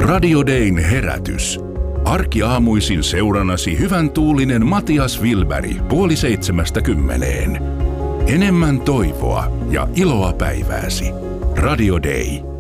Radio Dayn herätys. Arkiaamuisin seurannasi hyvän tuulinen Matias Wilberg 6:30. Enemmän toivoa ja iloa päivääsi. Radio Day.